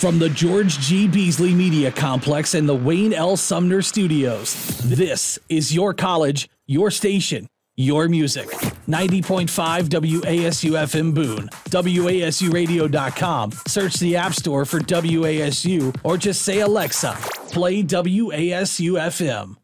From the George G. Beasley Media Complex and the Wayne L. Sumner Studios, this is your college, your station, your music. 90.5 WASU-FM Boone, WASUradio.com. Search the App Store for WASU or just say, Alexa, play WASU-FM.